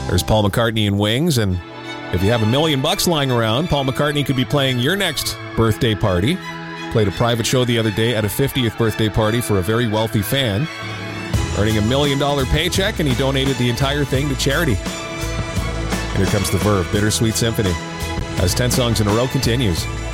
There's Paul McCartney and Wings, and if you have $1 million lying around, Paul McCartney could be playing your next birthday party. Played a private show the other day at a 50th birthday party for a very wealthy fan, earning $1 million paycheck, and he donated the entire thing to charity. And here comes the Verve Bittersweet Symphony as 10 songs in a row continues.